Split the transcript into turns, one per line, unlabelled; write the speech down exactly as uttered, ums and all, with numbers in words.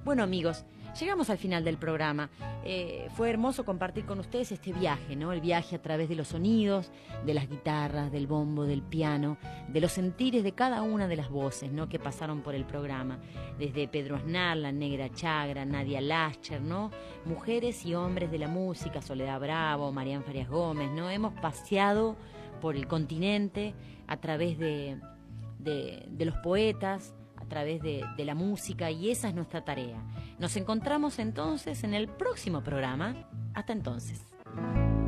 Bueno, amigos, llegamos al final del programa. Eh, fue hermoso compartir con ustedes este viaje, ¿no? El viaje a través de los sonidos, de las guitarras, del bombo, del piano, de los sentires de cada una de las voces, ¿no? Que pasaron por el programa. Desde Pedro Aznar, la Negra Chagra, Nadia Lasker, ¿no? Mujeres y hombres de la música, Soledad Bravo, Marián Farias Gómez, ¿no? Hemos paseado por el continente a través de, de, de los poetas, a través de, de la música, y esa es nuestra tarea. Nos encontramos entonces en el próximo programa. Hasta entonces.